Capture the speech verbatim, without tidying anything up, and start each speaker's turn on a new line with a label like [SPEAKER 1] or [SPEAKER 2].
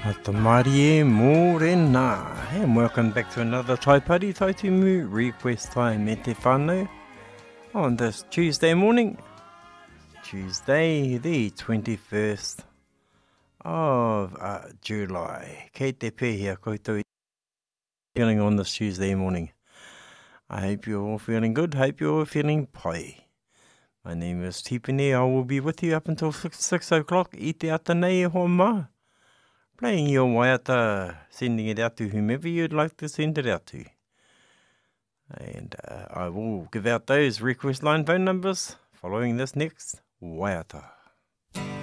[SPEAKER 1] Atamarie Morena. And welcome back to another Tai Pari Taitumu Request Time me te whānau on this Tuesday morning, Tuesday the twenty-first of uh, July. Kei te pēhia koutou feeling on this Tuesday morning. I hope you're all feeling good, hope you're all feeling pai. My name is Tipene. I will be with you up until six, six o'clock i te ata nei e hoa maa. Playing your waiata, sending it out to whomever you'd like to send it out to. And uh, I will give out those request line phone numbers following this next waiata.